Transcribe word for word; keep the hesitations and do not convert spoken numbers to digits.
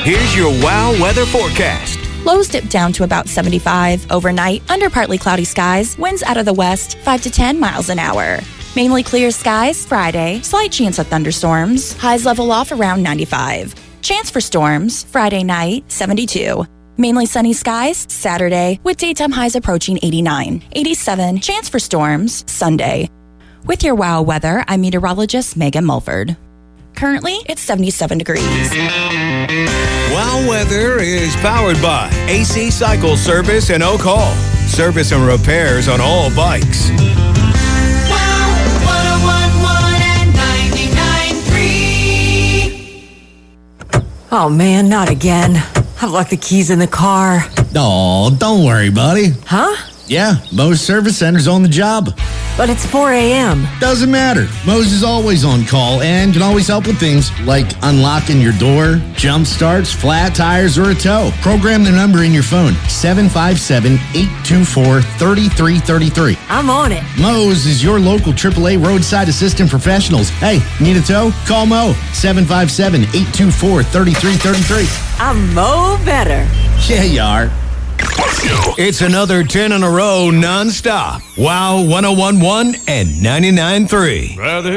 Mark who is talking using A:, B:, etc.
A: Here's your WOW weather forecast.
B: Lows dip down to about seventy-five. Overnight, under partly cloudy skies, winds out of the west, five to ten miles an hour. Mainly clear skies Friday, slight chance of thunderstorms. Highs level off around ninety-five. Chance for storms Friday night, seventy-two. Mainly sunny skies Saturday, with daytime highs approaching eighty-nine. eighty-seven, chance for storms Sunday. With your WOW weather, I'm meteorologist Megan Mulford. Currently, it's seventy-seven degrees.
A: WOW weather is powered by A C Cycle Service and Oak Hall. Service and repairs on all bikes.
C: Oh, man, not again. I've left the keys in the car.
D: Oh, don't worry, buddy.
C: Huh?
D: Yeah, Moe's Service Center's on the job.
C: But it's four a.m.
D: Doesn't matter. Moe's is always on call and can always help with things like unlocking your door, jump starts, flat tires, or a tow. Program the number in your phone, seven five seven, eight two four, three three three three.
C: I'm on it.
D: Moe's is your local triple A roadside assistant professionals. Hey, need a tow? Call Moe, seven five seven, eight two four, three three three three.
C: I'm Mo better.
D: Yeah, you are.
A: It's another ten in a row nonstop. WOW one oh one point one and ninety-nine point three.